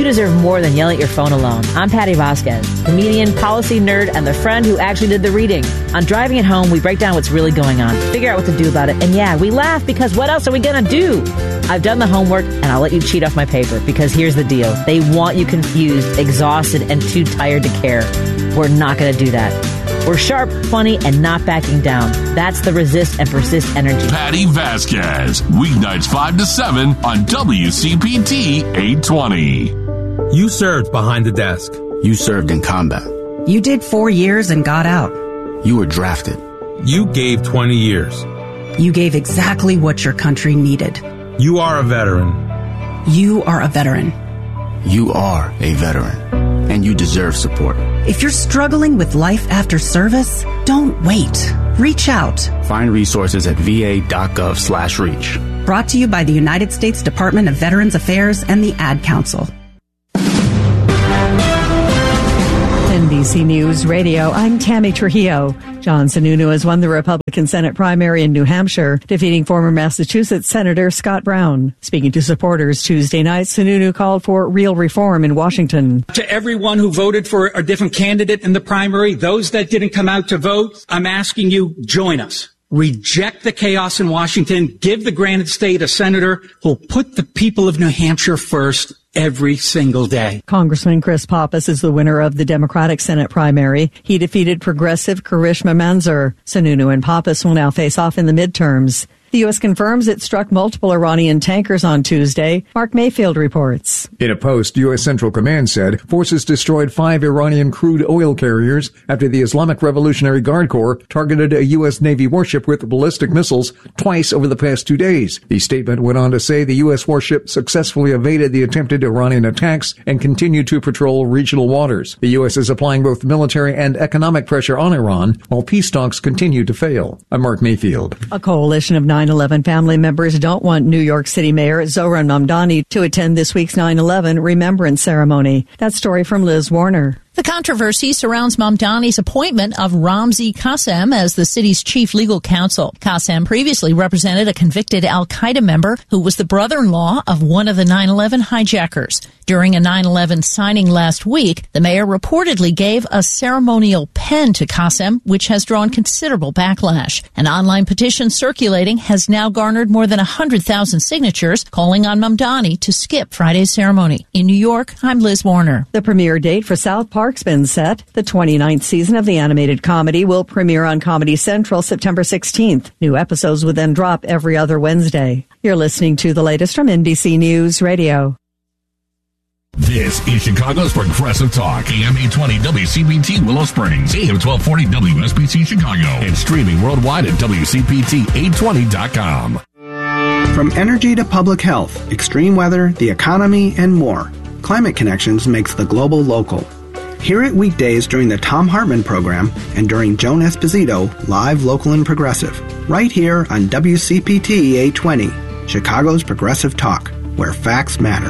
deserve more than yelling at your phone alone. I'm Patty Vasquez, comedian, policy nerd, and the friend who actually did the reading. On Driving It Home, we break down what's really going on, figure out what to do about it, and yeah, we laugh because what else are we going to do? I've done the homework, and I'll let you cheat off my paper because here's the deal. They want you confused, exhausted, and too tired to care. We're not going to do that. We're sharp, funny, and not backing down. That's the resist and persist energy. Patty Vasquez, weeknights 5 to 7 on WCPT 820. You served behind the desk. You served in combat. You did 4 years and got out. You were drafted. You gave 20 years. You gave exactly what your country needed. You are a veteran. You are a veteran. You are a veteran. And you deserve support. If you're struggling with life after service, don't wait. Reach out. Find resources at va.gov/reach. Brought to you by the United States Department of Veterans Affairs and the Ad Council. NBC News Radio, I'm Tammy Trujillo. John Sununu has won the Republican Senate primary in New Hampshire, defeating former Massachusetts Senator Scott Brown. Speaking to supporters Tuesday night, Sununu called for real reform in Washington. To everyone who voted for a different candidate in the primary, those that didn't come out to vote, I'm asking you, join us. Reject the chaos in Washington. Give the Granite State a senator who'll put the people of New Hampshire first every single day. Congressman Chris Pappas is the winner of the Democratic Senate primary. He defeated progressive Karishma Manzoor. Sununu and Pappas will now face off in the midterms. The U.S. confirms it struck multiple Iranian tankers on Tuesday. Mark Mayfield reports. In a post, U.S. Central Command said forces destroyed 5 Iranian crude oil carriers after the Islamic Revolutionary Guard Corps targeted a U.S. Navy warship with ballistic missiles twice over the past 2 days. The statement went on to say the U.S. warship successfully evaded the attempted Iranian attacks and continued to patrol regional waters. The U.S. is applying both military and economic pressure on Iran while peace talks continue to fail. I'm Mark Mayfield. A coalition of 9/11 family members don't want New York City Mayor Zohran Mamdani to attend this week's 9/11 remembrance ceremony. That story from Liz Warner. The controversy surrounds Mamdani's appointment of Ramzi Qassem as the city's chief legal counsel. Qassem previously represented a convicted al-Qaeda member who was the brother-in-law of one of the 9/11 hijackers. During a 9/11 signing last week, the mayor reportedly gave a ceremonial pen to Qassem, which has drawn considerable backlash. An online petition circulating has now garnered more than 100,000 signatures calling on Mamdani to skip Friday's ceremony. In New York, I'm Liz Warner. The premiere date for South Park's been set. The 29th season of the animated comedy will premiere on Comedy Central September 16th. New episodes will then drop every other Wednesday. You're listening to the latest from NBC News Radio. This is Chicago's Progressive Talk, AM 820 WCPT Willow Springs, AM 1240 WSBC Chicago, and streaming worldwide at WCPT820.com. From energy to public health, extreme weather, the economy, and more, Climate Connections makes the global local. Hear it weekdays during the Thom Hartmann program and during Joan Esposito, live, local, and progressive, right here on WCPT 820, Chicago's Progressive Talk, where facts matter.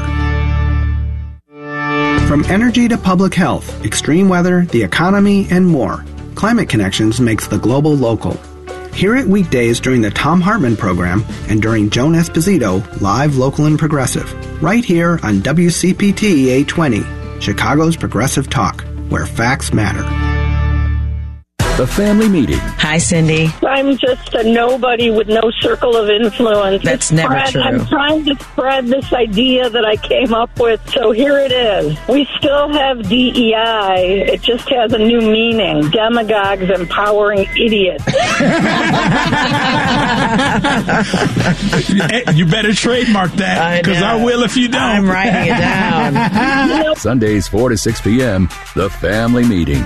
From energy to public health, extreme weather, the economy, and more, Climate Connections makes the global local. Hear it weekdays during the Thom Hartmann program and during Joan Esposito, live, local, and progressive, right here on WCPT 820, Chicago's Progressive Talk, where facts matter. The family meeting. Hi, Cindy. I'm just a nobody with no circle of influence. That's never true. I'm trying to spread this idea that I came up with, so here it is. We still have DEI. It just has a new meaning. Demagogues empowering idiots. You better trademark that, because I will if you don't. I'm writing it down. Sundays 4 to 6 p.m., The Family Meeting.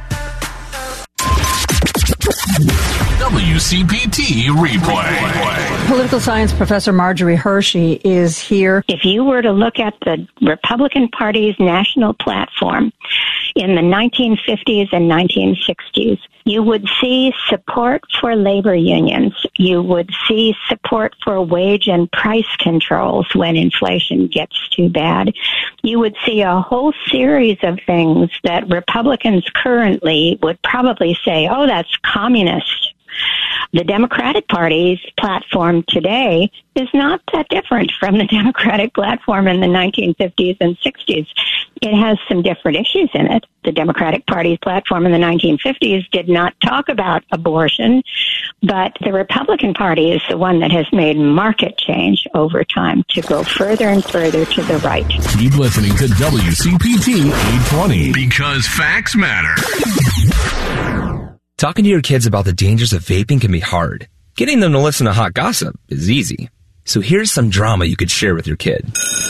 WCPT Replay. Political science professor Marjorie Hershey is here. If you were to look at the Republican Party's national platform in the 1950s and 1960s, you would see support for labor unions. You would see support for wage and price controls when inflation gets too bad. You would see a whole series of things that Republicans currently would probably say, oh, that's communist. The Democratic Party's platform today is not that different from the Democratic platform in the 1950s and 60s. It has some different issues in it. The Democratic Party's platform in the 1950s did not talk about abortion, but the Republican Party is the one that has made market change over time to go further and further to the right. Keep listening to WCPT 820 because facts matter. Talking to your kids about the dangers of vaping can be hard. Getting them to listen to hot gossip is easy. So here's some drama you could share with your kid.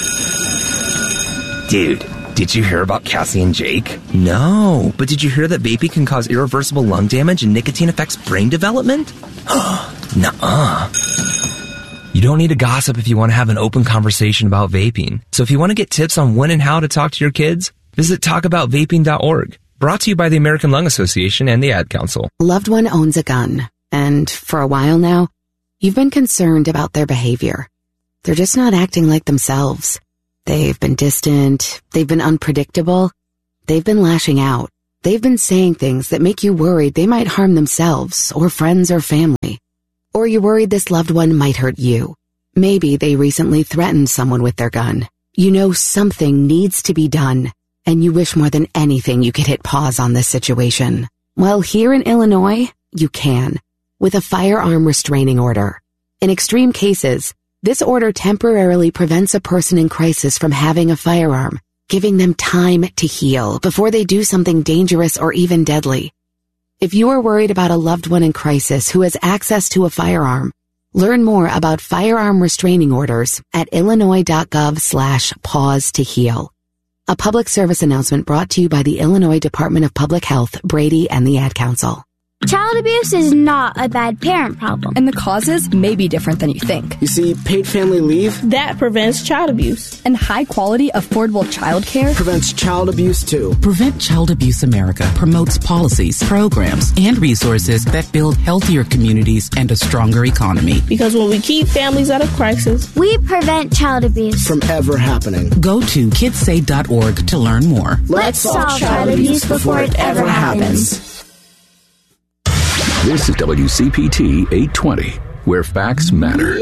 Dude, did you hear about Cassie and Jake? No, but did you hear that vaping can cause irreversible lung damage and nicotine affects brain development? Nuh-uh. You don't need to gossip if you want to have an open conversation about vaping. So if you want to get tips on when and how to talk to your kids, visit talkaboutvaping.org. Brought to you by the American Lung Association and the Ad Council. Loved one owns a gun, and for a while now, you've been concerned about their behavior. They're just not acting like themselves. They've been distant, they've been unpredictable, they've been lashing out. They've been saying things that make you worried they might harm themselves or friends or family. Or you're worried this loved one might hurt you. Maybe they recently threatened someone with their gun. You know something needs to be done, and you wish more than anything you could hit pause on this situation. Well, here in Illinois, you can, with a firearm restraining order. In extreme cases, this order temporarily prevents a person in crisis from having a firearm, giving them time to heal before they do something dangerous or even deadly. If you are worried about a loved one in crisis who has access to a firearm, learn more about firearm restraining orders at illinois.gov/pause to heal. A public service announcement brought to you by the Illinois Department of Public Health, Brady, and the Ad Council. Child abuse is not a bad parent problem. And the causes may be different than you think. You see, paid family leave that prevents child abuse. And high-quality, affordable child care prevents child abuse, too. Prevent Child Abuse America promotes policies, programs, and resources that build healthier communities and a stronger economy. Because when we keep families out of crisis, we prevent child abuse from ever happening. Go to kidsaid.org to learn more. Let's solve child abuse before it ever happens. This is WCPT 820, where facts matter.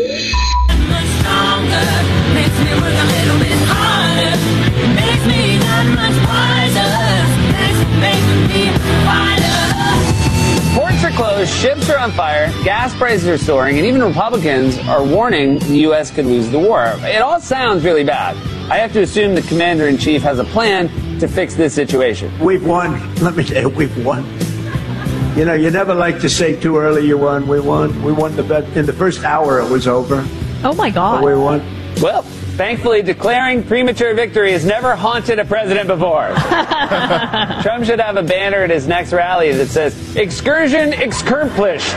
Ports are closed, ships are on fire, gas prices are soaring, and even Republicans are warning the U.S. could lose the war. It all sounds really bad. I have to assume the commander-in-chief has a plan to fix this situation. We've won. Let me tell you, we've won. You know, you never like to say too early you won. We won. We won the bet. In the first hour, it was over. Oh, my God. But we won. Well, thankfully, declaring premature victory has never haunted a president before. Trump should have a banner at his next rally that says, "Excursion accomplished."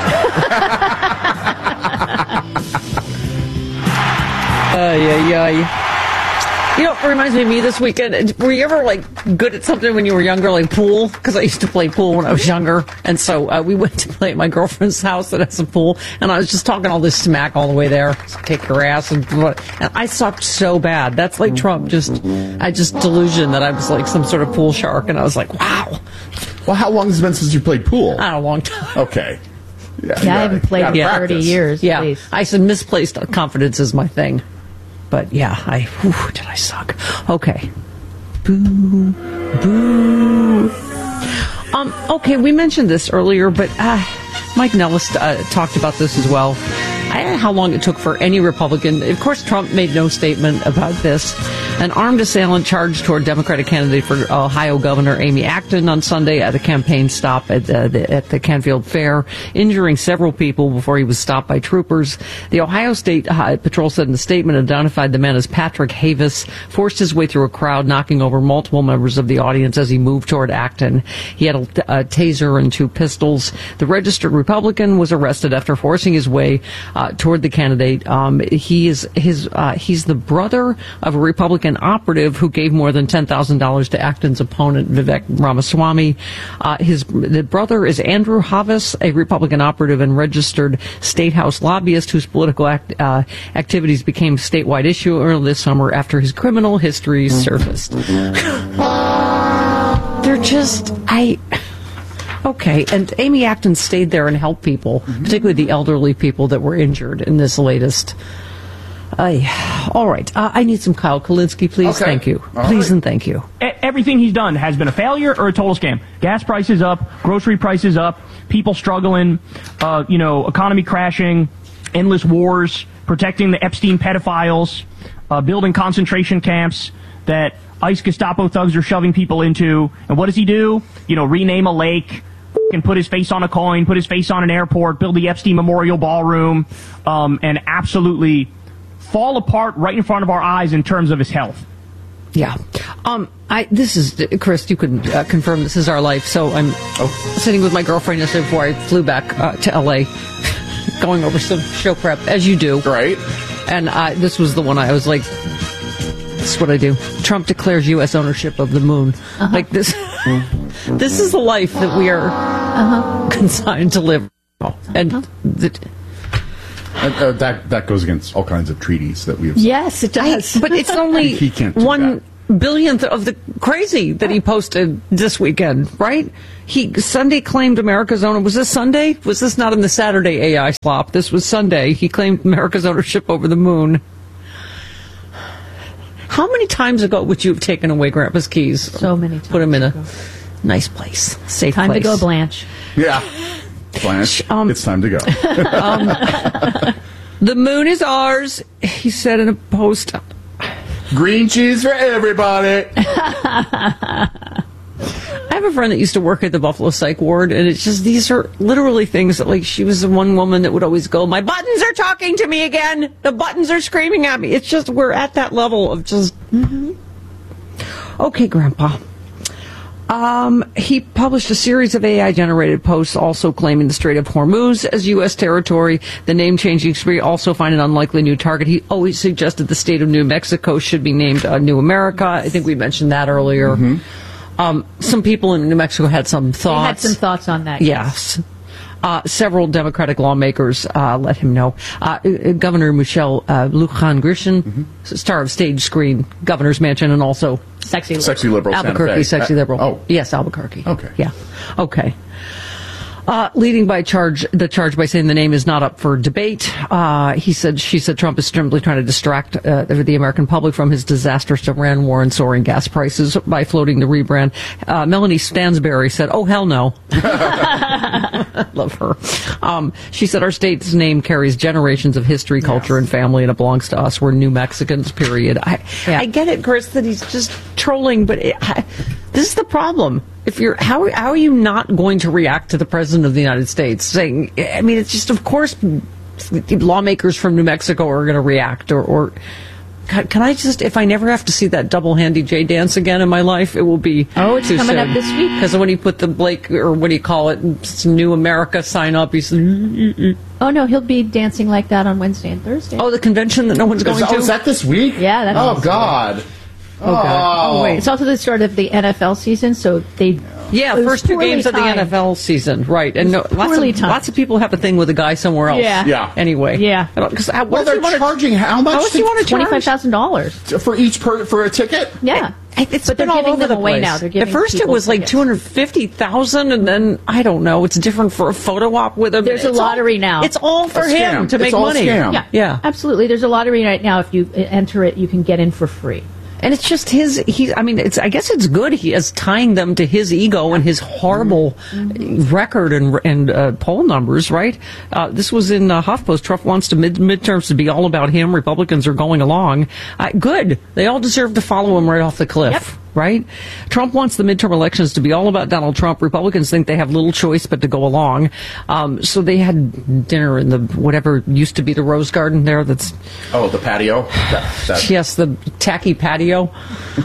You know, it reminds me of me this weekend. Were you ever, good at something when you were younger, like pool? Because I used to play pool when I was younger. And so we went to play at my girlfriend's house that has a pool. And I was just talking all this smack all the way there. Kick her ass. And I sucked so bad. That's like Trump. Delusion that I was like some sort of pool shark. And I was like, wow. Well, how long has it been since you played pool? Not a long time. Okay. Yeah, I haven't played in 30 years. Yeah. Please. I said misplaced confidence is my thing. But yeah, did I suck? Okay. Boo. Boo. Okay, we mentioned this earlier, but Mike Nellis talked about this as well. I don't know how long it took for any Republican. Of course, Trump made no statement about this. An armed assailant charged toward Democratic candidate for Ohio Governor Amy Acton on Sunday at a campaign stop at the Canfield Fair, injuring several people before he was stopped by troopers. The Ohio State Patrol said in the statement, identified the man as Patrick Havis, forced his way through a crowd, knocking over multiple members of the audience as he moved toward Acton. He had a taser and 2 pistols. The registered Republican was arrested after forcing his way toward the candidate. He's the brother of a Republican operative who gave more than $10,000 to Acton's opponent, Vivek Ramaswamy. The brother is Andrew Havis, a Republican operative and registered state house lobbyist whose political activities became a statewide issue early this summer after his criminal history surfaced. They're just, Okay, and Amy Acton stayed there and helped people, particularly the elderly people that were injured in this latest. All right, I need some Kyle Kulinski, please. Okay. Thank you. All Please right. and thank you. Everything he's done has been a failure or a total scam. Gas prices up, grocery prices up, people struggling, economy crashing, endless wars, protecting the Epstein pedophiles, building concentration camps that ICE Gestapo thugs are shoving people into. And what does he do? Rename a lake, and put his face on a coin, put his face on an airport, build the Epstein Memorial Ballroom, and absolutely fall apart right in front of our eyes in terms of his health. Yeah. This is, Chris, you can confirm this is our life. So I'm sitting with my girlfriend yesterday before I flew back to L.A., going over some show prep, as you do. Right. And this was the one I was like, this is what I do. Trump declares U.S. ownership of the moon. Like this. This is the life that we are consigned to live. And that goes against all kinds of treaties that we have. Yes, it does. But it's only He can't do 1/1000th of the crazy that he posted this weekend, right? He Sunday claimed America's ownership. Was this Sunday? Was this not in the Saturday AI slop? This was Sunday. He claimed America's ownership over the moon. How many times ago would you have taken away Grandpa's keys? So many times. Put him in a nice place, safe Time place. to go, Blanche. Yeah. Blanche, it's time to go. The moon is ours, he said in a post. Green cheese for everybody. I have a friend that used to work at the Buffalo Psych Ward, and it's just, these are literally things that, like, she was the one woman that would always go, my buttons are talking to me again. The buttons are screaming at me. It's just, we're at that level of just, Okay, Grandpa. He published a series of AI-generated posts also claiming the Strait of Hormuz as U.S. territory. The name-changing spree also find an unlikely new target. He always suggested the state of New Mexico should be named New America. I think we mentioned that earlier. Some people in New Mexico had some thoughts. They had some thoughts on that. Yes. Several Democratic lawmakers let him know. Governor Michelle Lujan Grisham, star of Stage Screen, Governor's Mansion, and also Sexy Liberal. Albuquerque, Sexy Liberal. Yes, Albuquerque. Okay. Yeah. Okay. Leading by the charge by saying the name is not up for debate. She said Trump is simply trying to distract the American public from his disastrous Iran war and soaring gas prices by floating the rebrand. Melanie Stansberry said, oh, hell no. Love her. She said our state's name carries generations of history, culture, and family, and it belongs to us. We're New Mexicans, period. I get it, Chris, that he's just trolling, but this is the problem. If you're, how are you not going to react to the President of the United States saying, I mean, it's just, of course, lawmakers from New Mexico are going to react, or can I just, if I never have to see that double-handy J dance again in my life, it will be it's too coming soon. up this week. Because when he put the Blake, or what do you call it, New America sign up, he said, Oh, no, he'll be dancing like that on Wednesday and Thursday. oh, the convention that no one's going to? Is that this week? Yeah. That's Oh, God. Oh, God. Oh, wait. It's also the start of the NFL season, so they... Yeah, first two games of the NFL season, right? And lots of people have a thing with a guy somewhere else. Yeah. Anyway. Yeah. Well, they're charging how much? How much do you want to charge? $25,000 for each for a ticket? Yeah. It's but been they're all giving over them the away place. now. They're giving At first, it was like $250,000, and then I don't know. It's different for a photo op with him. There's a lottery now. It's all for him to make money. Yeah, absolutely. There's a lottery right now. If you enter it, you can get in for free. And it's just I guess it's good he is tying them to his ego and his horrible record and poll numbers, right? This was in HuffPost. Trump wants midterms to be all about him. Republicans are going along. Good. They all deserve to follow him right off the cliff. Yep. Right? Trump wants the midterm elections to be all about Donald Trump. Republicans think they have little choice but to go along. So they had dinner in the whatever used to be the Rose Garden there. The patio? Yes, the tacky patio.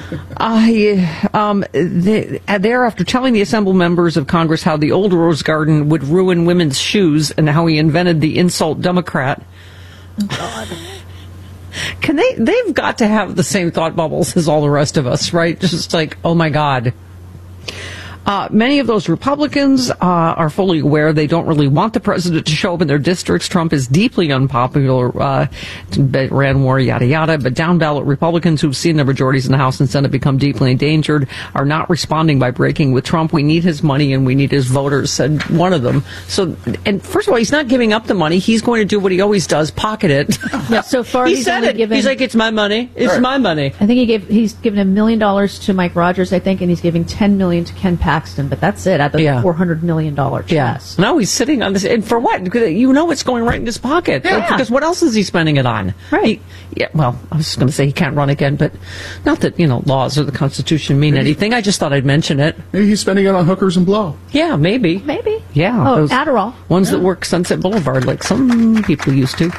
There, after telling the assembled members of Congress how the old Rose Garden would ruin women's shoes and how he invented the insult Democrat. Oh, God. They've got to have the same thought bubbles as all the rest of us, right? Just like, oh my God. Many of those Republicans are fully aware they don't really want the president to show up in their districts. Trump is deeply unpopular, ran war, yada, yada. But down-ballot Republicans who've seen their majorities in the House and Senate become deeply endangered are not responding by breaking with Trump. We need his money and we need his voters, said one of them. So, and first of all, he's not giving up the money. He's going to do what he always does, pocket it. Yeah, so far he he's said only it. given... He's like, it's my money. It's my money. I think he's given $1 million to Mike Rogers, I think, and he's giving $10 million to Ken Paxton, but that's it, at the $400 million chest. Yeah. No, he's sitting on this, and for what? You know it's going right in his pocket. Yeah. Because what else is he spending it on? Right. Well, I was going to say he can't run again, but not that, laws or the Constitution mean anything. I just thought I'd mention it. Maybe he's spending it on hookers and blow. Yeah, maybe. Maybe. Yeah. Oh, those Adderall. Ones that work Sunset Boulevard, like some people used to.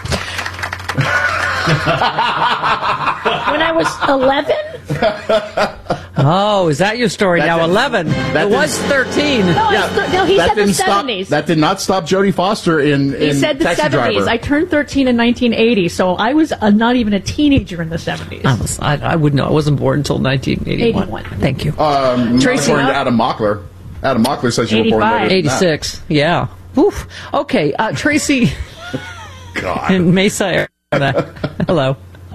When I was 11? Oh, is that your story now? 11. It was 13. No, he said the 70s. That did not stop Jodie Foster in He said the Taxi 70s. Driver. I turned 13 in 1980, so I was not even a teenager in the 70s. I wouldn't know. I wasn't born until 1981. 81. Thank you. Tracy, according to Adam Mockler. Adam Mockler says you were born later than 86. Yeah. Oof. Okay, Tracy. God. In Mesa, Arizona. Hello.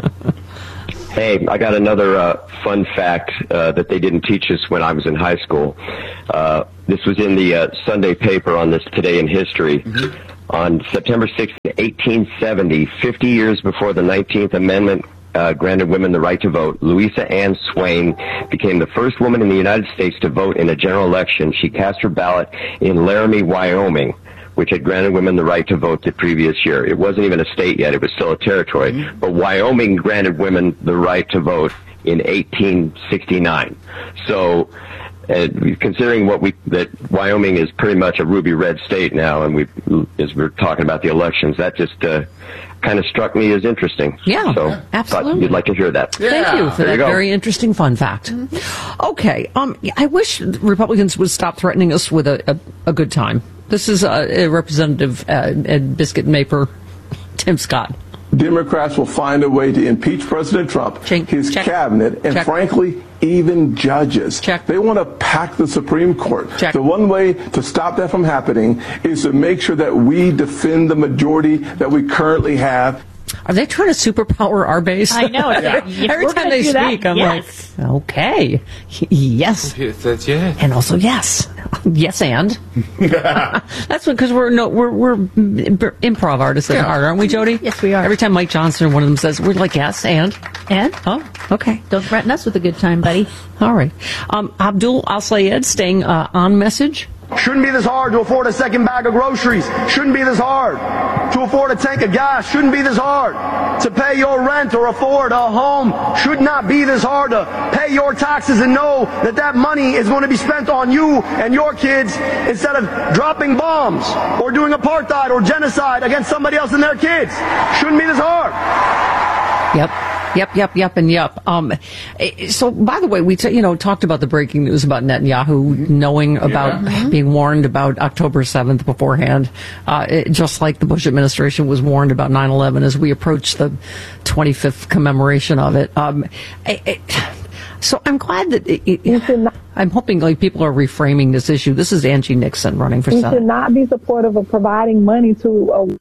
Hey, I got another fun fact that they didn't teach us when I was in high school. This was in the Sunday paper on this Today in History. Mm-hmm. On September 6, 1870, 50 years before the 19th Amendment granted women the right to vote, Louisa Ann Swain became the first woman in the United States to vote in a general election. She cast her ballot in Laramie, Wyoming, which had granted women the right to vote the previous year. It wasn't even a state yet. It was still a territory. Mm-hmm. But Wyoming granted women the right to vote in 1869. So, considering that Wyoming is pretty much a ruby red state now, and as we're talking about the elections, that just kind of struck me as interesting. Yeah, so absolutely. Thought you'd like to hear that. Thank you for that very interesting fun fact. Mm-hmm. Okay, I wish Republicans would stop threatening us with a good time. This is a Representative Biscuit Maper, Tim Scott. Democrats will find a way to impeach President Trump, his cabinet, and frankly, even judges. They want to pack the Supreme Court. The one way to stop that from happening is to make sure that we defend the majority that we currently have. Are they trying to superpower our base? I know. Every time they speak, I'm like, okay, yes. That's yes. And also yes. Yes, and. That's because we're improv artists at heart, aren't we, Jody? Yes, we are. Every time Mike Johnson or one of them says, we're like, yes, and. And? Oh, okay. Don't threaten us with a good time, buddy. All right. Abdul Al-Sayed staying on message. Shouldn't be this hard to afford a second bag of groceries. Shouldn't be this hard to afford a tank of gas. Shouldn't be this hard to pay your rent or afford a home. Should not be this hard to pay your taxes and know that money is going to be spent on you and your kids instead of dropping bombs or doing apartheid or genocide against somebody else and their kids. Shouldn't be this hard. Yep. And yep. So, by the way, we talked about the breaking news about Netanyahu knowing about being warned about October 7th beforehand, just like the Bush administration was warned about 9/11 as we approach the 25th commemoration of it. So I'm glad that I'm hoping people are reframing this issue. This is Angie Nixon running for Senate. We should not be supportive of providing money to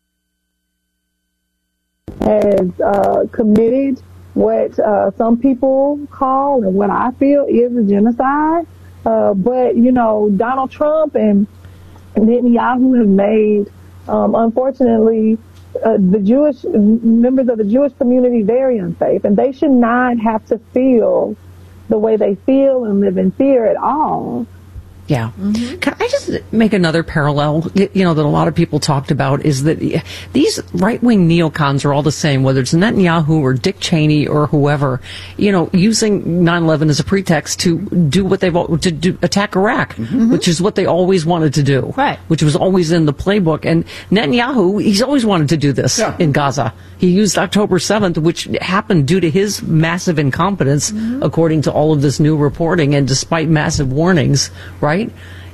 has committed what some people call and what I feel is a genocide. But, Donald Trump and Netanyahu have made, unfortunately, the Jewish members of the Jewish community very unsafe. And they should not have to feel the way they feel and live in fear at all. Yeah. Mm-hmm. Can I just make another parallel, that a lot of people talked about is that these right-wing neocons are all the same, whether it's Netanyahu or Dick Cheney or whoever, using 9/11 as a pretext to do what attack Iraq, which is what they always wanted to do. Right. Which was always in the playbook. And Netanyahu, he's always wanted to do this in Gaza. He used October 7th, which happened due to his massive incompetence, according to all of this new reporting, and despite massive warnings, right?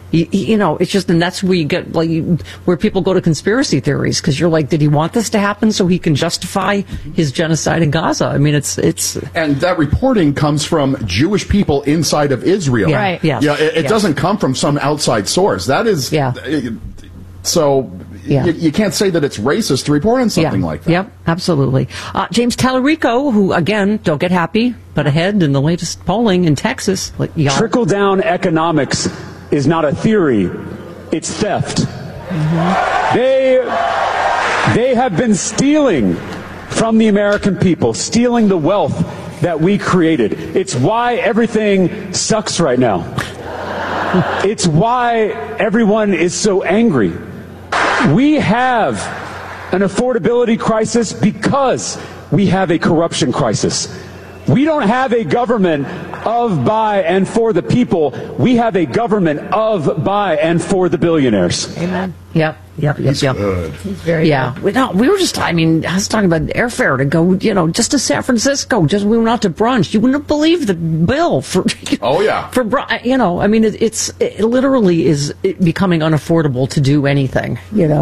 It's just, and that's where you get, where people go to conspiracy theories, because you're like, did he want this to happen so he can justify his genocide in Gaza? I mean, it's. And that reporting comes from Jewish people inside of Israel. Yeah, right. Yes. Yeah, it Yes. doesn't come from some outside source. That is. Yeah. So. Yeah. You can't say that it's racist to report on something like that. Yep, absolutely. James Tallarico, who, again, don't get happy, but ahead in the latest polling in Texas. Trickle-down economics is not a theory, it's theft. They have been stealing from the American people, stealing the wealth that we created. It's why everything sucks right now. It's why everyone is so angry. We have an affordability crisis because we have a corruption crisis. We don't have a government of, by, and for the people. We have a government of, by, and for the billionaires. Amen. Yep. He's good. He's very good. We were just, I was talking about airfare to go, just to San Francisco. We went out to brunch. You wouldn't believe the bill for. Oh, yeah. For, it literally is becoming unaffordable to do anything,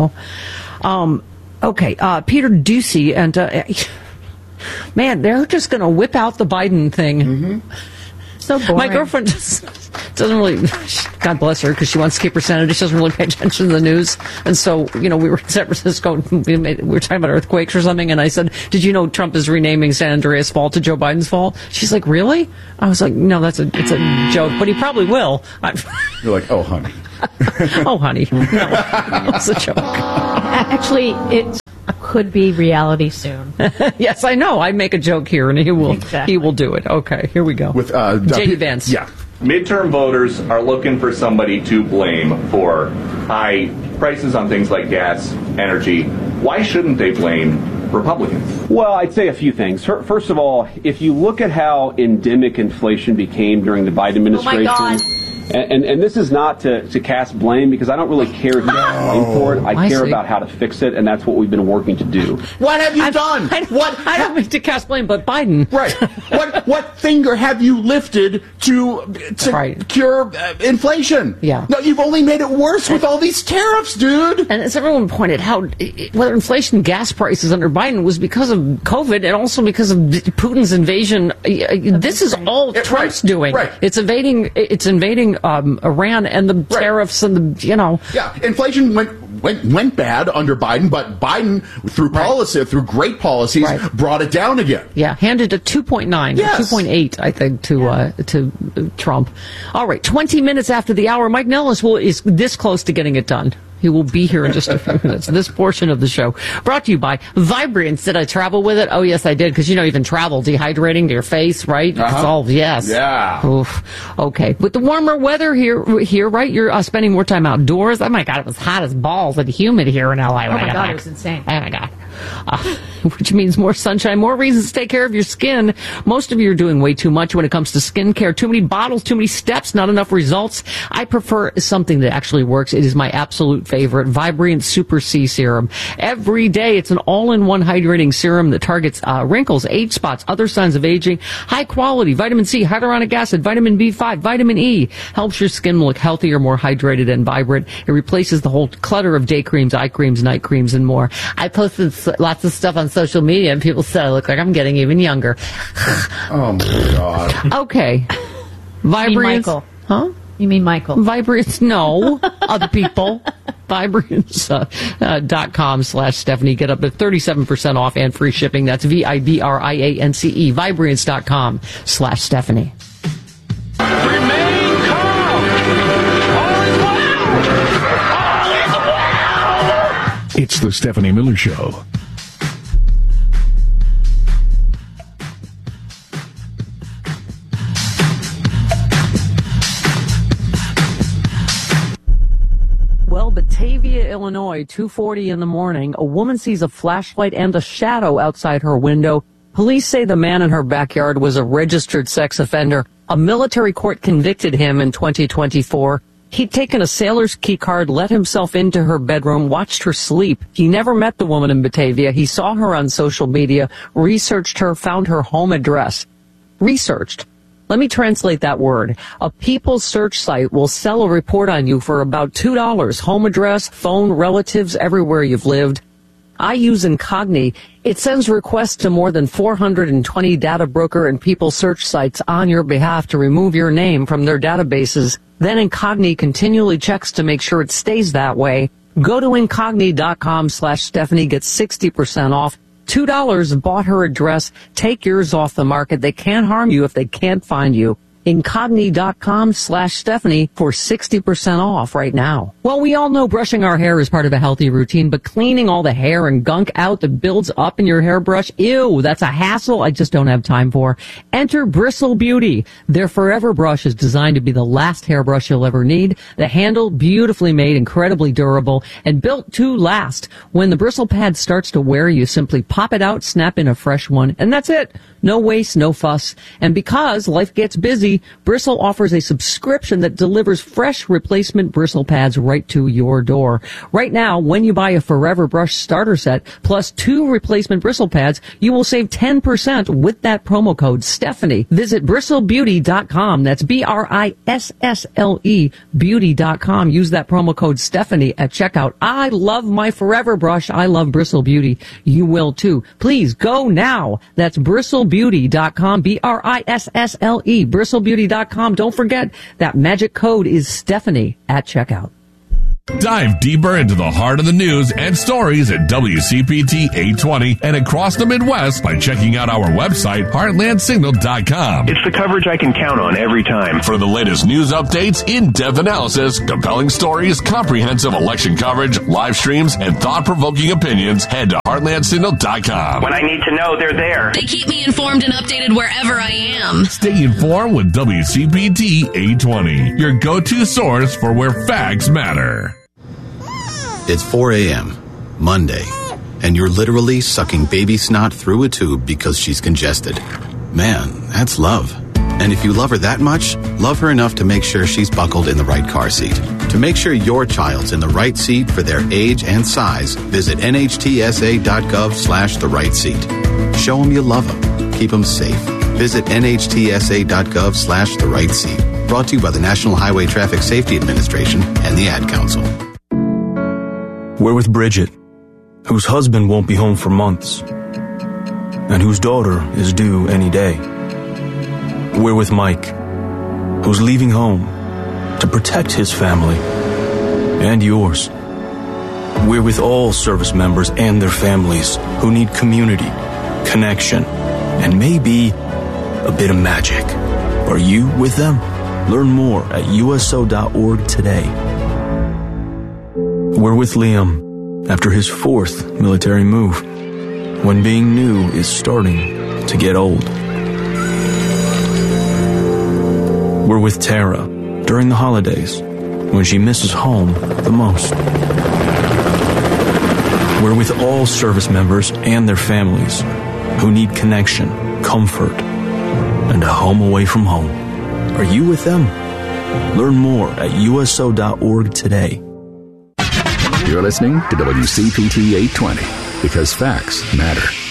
Okay, Peter Doocy, and, man, they're just going to whip out the Biden thing. Mm-hmm. So boring. My girlfriend just doesn't really, God bless her, because she wants to keep her sanity. She doesn't really pay attention to the news. And so, we were in San Francisco, and we were talking about earthquakes or something, and I said, did you know Trump is renaming San Andreas Fault to Joe Biden's fault? She's like, really? I was like, no, it's a joke, but he probably will. You're like, oh, honey. Oh, honey. No, it's a joke. Actually, it could be reality soon. Yes, I know. I make a joke here, and he will do it. Okay, here we go. With J.D. Vance. Yeah. Midterm voters are looking for somebody to blame for high prices on things like gas, energy. Why shouldn't they blame Republicans? Well, I'd say a few things. First of all, if you look at how endemic inflation became during the Biden administration. Oh my God. And this is not to cast blame, because I don't really care who gets blamed for it. I care about how to fix it, and that's what we've been working to do. What have you done? I don't mean to cast blame, but Biden. Right. What finger have you lifted to cure inflation? Yeah. No, you've only made it worse with all these tariffs, dude. And as everyone pointed out, whether inflation, gas prices under Biden was because of COVID and also because of Putin's invasion. This is all Trump's doing. Right. It's invading Iran and the tariffs and the. Yeah, inflation went bad under Biden, but Biden, through policy, through great policies, brought it down again. Yeah, handed a 2.9, Yes. 2.8, I think, to Trump. All right, 20 minutes after the hour, Mike Nellis is this close to getting it done. He will be here in just a few minutes. This portion of the show brought to you by Vibrance. Did I travel with it? Oh, yes, I did. Because, even travel, dehydrating to your face, right? It's all, yes. Yeah. Oof. Okay. With the warmer weather here, right? You're spending more time outdoors. Oh, my God, it was hot as balls and humid here in L.A. Oh, my God, it was insane. Oh, my God. Which means more sunshine, more reasons to take care of your skin. Most of you are doing way too much when it comes to skincare. Too many bottles, too many steps, not enough results. I prefer something that actually works. It is my absolute favorite, Vibrant Super C Serum. Every day, it's an all-in-one hydrating serum that targets wrinkles, age spots, other signs of aging. High quality vitamin C, hyaluronic acid, vitamin B5, vitamin E. Helps your skin look healthier, more hydrated, and vibrant. It replaces the whole clutter of day creams, eye creams, night creams, and more. I posted lots of stuff on social media, and people said I look like I'm getting even younger. Oh, my God. Okay. Vibrance. Michael. Huh? You mean Michael? Vibrance, no. Other people. Vibrance.com/Stephanie. Get up to 37% off and free shipping. That's VIBRIANCE. Vibrance.com/Stephanie. Remain calm. All is well. It's the Stephanie Miller Show. Well, Batavia, Illinois, 2:40 in the morning. A woman sees a flashlight and a shadow outside her window. Police say the man in her backyard was a registered sex offender. A military court convicted him in 2024. He'd taken a sailor's key card, let himself into her bedroom, watched her sleep. He never met the woman in Batavia. He saw her on social media, researched her, found her home address. Researched. Let me translate that word. A People search site will sell a report on you for about $2. Home address, phone, relatives, everywhere you've lived. I use Incogni. It sends requests to more than 420 data broker and People search sites on your behalf to remove your name from their databases. Then Incogni continually checks to make sure it stays that way. Go to Incogni.com/Stephanie. Get 60% off. $2 bought her address. Take yours off the market. They can't harm you if they can't find you. Incogni.com/Stephanie for 60% off right now. Well, we all know brushing our hair is part of a healthy routine, but cleaning all the hair and gunk out that builds up in your hairbrush, ew, that's a hassle I just don't have time for. Enter Bristle Beauty. Their Forever Brush is designed to be the last hairbrush you'll ever need. The handle, beautifully made, incredibly durable, and built to last. When the bristle pad starts to wear, you simply pop it out, snap in a fresh one, and that's it. No waste, no fuss. And because life gets busy, Bristle offers a subscription that delivers fresh replacement bristle pads right to your door. Right now, when you buy a Forever Brush starter set plus 2 replacement bristle pads, you will save 10% with that promo code Stephanie. Visit bristlebeauty.com. That's BRISSLE beauty.com. Use that promo code Stephanie at checkout. I love my Forever Brush. I love Bristle Beauty. You will too. Please go now. That's bristlebeauty.com. BRISSLE bristlebeauty.com. Don't forget that magic code is Stephanie at checkout. Dive deeper into the heart of the news and stories at WCPT 820 and across the Midwest by checking out our website, heartlandsignal.com. It's the coverage I can count on every time. For the latest news updates, in-depth analysis, compelling stories, comprehensive election coverage, live streams, and thought-provoking opinions, head to heartlandsignal.com. When I need to know, they're there. They keep me informed and updated wherever I am. Stay informed with WCPT 820, your go-to source for where facts matter. It's 4 a.m., Monday, and you're literally sucking baby snot through a tube because she's congested. Man, that's love. And if you love her that much, love her enough to make sure she's buckled in the right car seat. To make sure your child's in the right seat for their age and size, visit nhtsa.gov/the right seat. Show them you love them. Keep them safe. Visit nhtsa.gov/the right seat. Brought to you by the National Highway Traffic Safety Administration and the Ad Council. We're with Bridget, whose husband won't be home for months, and whose daughter is due any day. We're with Mike, who's leaving home to protect his family and yours. We're with all service members and their families who need community, connection, and maybe a bit of magic. Are you with them? Learn more at USO.org today. We're with Liam after his 4th military move, when being new is starting to get old. We're with Tara during the holidays, when she misses home the most. We're with all service members and their families who need connection, comfort, and a home away from home. Are you with them? Learn more at USO.org today. You're listening to WCPT 820 because facts matter.